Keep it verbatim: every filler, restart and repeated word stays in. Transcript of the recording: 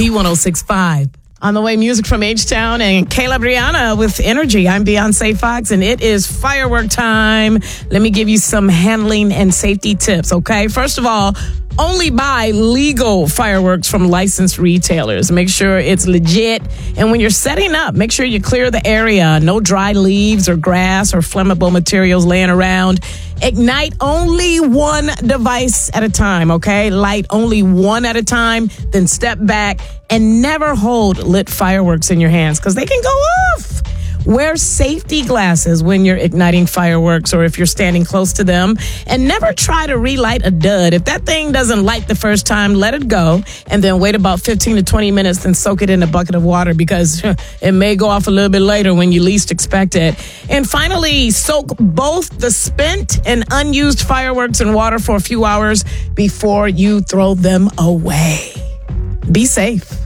B one oh six point five. On the way, music from H-Town and Kayla Brianna with Energy. I'm Beyonce Fox, and it is firework time. Let me give you some handling and safety tips, okay? First of all, only buy legal fireworks from licensed retailers. Make sure it's legit. And when you're setting up, make sure you clear the area. No dry leaves or grass or flammable materials laying around. Ignite only one device at a time, okay? Light only one at a time, then step back and never hold lit fireworks in your hands because they can go off. Wear safety glasses when you're igniting fireworks or if you're standing close to them. And never try to relight a dud. If that thing doesn't light the first time, let it go. And then wait about fifteen to twenty minutes, then soak it in a bucket of water because it may go off a little bit later when you least expect it. And finally, soak both the spent and unused fireworks in water for a few hours before you throw them away. Be safe.